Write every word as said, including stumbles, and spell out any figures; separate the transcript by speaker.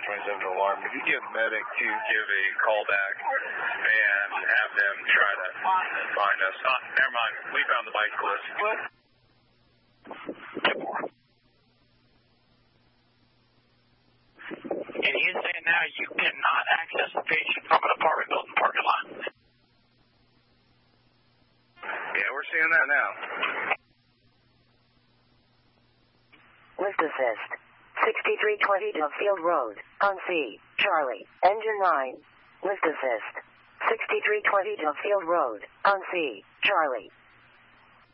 Speaker 1: twenty-seven to alarm. If you get a medic to give a call back and have them try to find us. Oh, never mind. We found the bike list. What?
Speaker 2: And he's saying now you cannot access the patient from an apartment building parking lot.
Speaker 1: Yeah, we're seeing that now.
Speaker 3: Lift assist. sixty-three twenty Duffield Road, on C. Charlie, engine nine. Lift assist. sixty-three twenty Duffield Road, on C. Charlie.